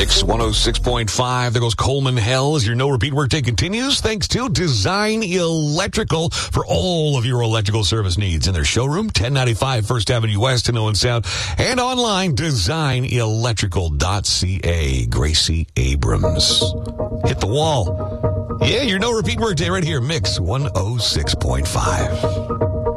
Mix 106.5. There goes Coleman Hell as your no repeat workday continues. Thanks to Design Electrical for all of your electrical service needs in their showroom, 1095 First Avenue West in Owen Sound, and online, designelectrical.ca. Gracie Abrams. Hit the wall. Yeah, your no repeat workday right here. Mix 106.5.